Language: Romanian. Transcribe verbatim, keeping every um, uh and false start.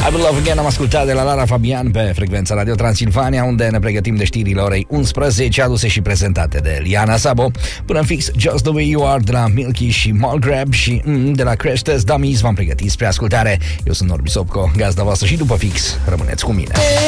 I Will Love Again am ascultat de la Lara Fabian pe frecvența Radio Transilvania, unde ne pregătim de știrile orei unsprezece, aduse și prezentate de Liana Sabo. Până în fix Just The Way You Are de la Milky și Malgrab și mm, de la Crash Test Dummies v-am pregătit spre ascultare. Eu sunt Norbi Sopco, gazda voastră, și după fix rămâneți cu mine.